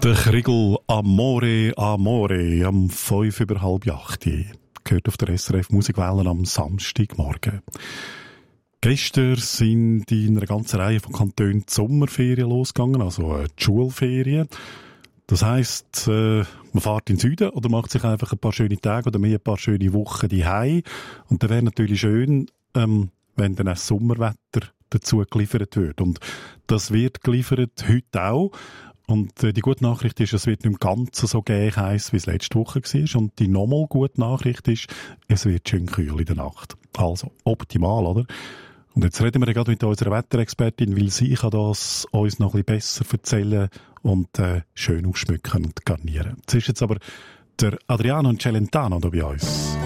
Der Kriegel Amore, Amore am 7:05 gehört auf der SRF Musikwelle am Samstagmorgen. Gestern sind in einer ganzen Reihe von Kantonen die Sommerferien losgegangen, also die Schulferien. Das heisst, man fährt in den Süden oder macht sich einfach ein paar schöne Tage oder mehr ein paar schöne Wochen daheim. Und dann wäre natürlich schön, wenn dann auch das Sommerwetter dazu geliefert wird. Und das wird geliefert heute auch. Und die gute Nachricht ist, es wird nicht ganz so heiß, wie es letzte Woche war. Und die nochmal gute Nachricht ist, es wird schön kühl in der Nacht. Also optimal, oder? Und jetzt reden wir gerade mit unserer Wetterexpertin, weil sie kann das uns noch ein bisschen besser erzählen und schön ausschmücken und garnieren. Jetzt ist jetzt aber der Adriano Celentano da bei uns.